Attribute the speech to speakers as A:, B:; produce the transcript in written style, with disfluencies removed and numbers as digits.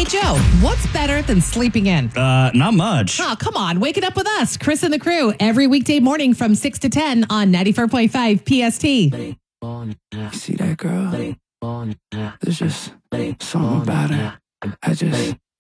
A: Joe, what's better than sleeping in?
B: Not much.
A: Oh, come on. Wake it up with us, Chris and the crew, every weekday morning from 6 to 10 on 94.5 PST.
C: You see that girl? There's just something about her. I just